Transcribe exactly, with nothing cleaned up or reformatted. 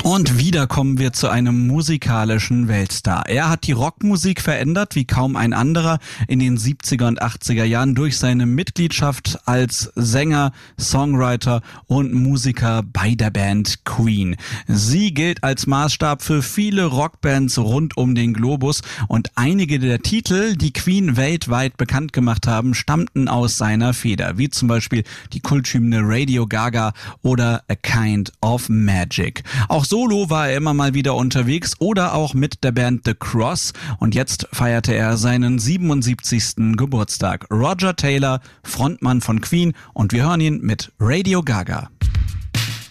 Und wieder kommen wir zu einem musikalischen Weltstar. Er hat die Rockmusik verändert wie kaum ein anderer in den siebziger und achtziger Jahren durch seine Mitgliedschaft als Sänger, Songwriter und Musiker bei der Band Queen. Sie gilt als Maßstab für viele Rockbands rund um den Globus und einige der Titel, die Queen weltweit bekannt gemacht haben, stammten aus seiner Feder, wie zum Beispiel die Kulthymne Radio Gaga oder A Kind of Magic. Auch solo war er immer mal wieder unterwegs oder auch mit der Band The Cross und jetzt feierte er seinen siebenundsiebzigsten Geburtstag. Roger Taylor, Frontmann von Queen, und wir hören ihn mit Radio Gaga.